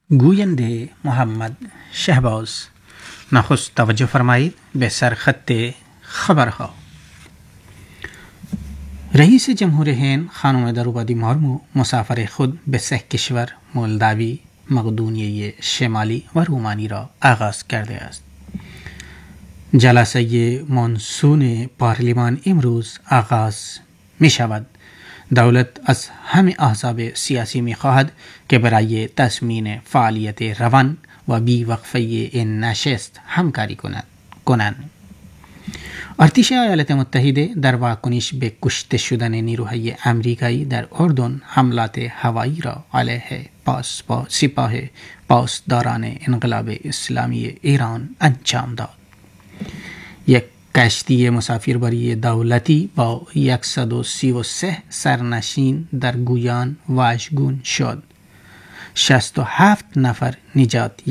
گوینده محمد شهباز. نخست توجه فرمایید به سرخط خبرها. رئیس جمهور هند خانم دروپادی مورمو مسافر خود به 3 کشور مولداوی، مقدونیه شمالی و رومانی را آغاز کرده است. جلسه مانسون پارلمان امروز آغاز می شود. دولت از همه احزاب سیاسی می خواهد که برای تضمین فعالیت روان و بی وقفه این نشست همکاری کنند. ارتش ایالات متحده در واکنش به کشته شدن نیروهای آمریکایی در اردن حملات هوایی را علیه سپاه پاسداران انقلاب اسلامی ایران انجام داد. یک کشتی مسافربری دولتی با 133 سرنشین در گویان واژگون شد. 67 نفر نجات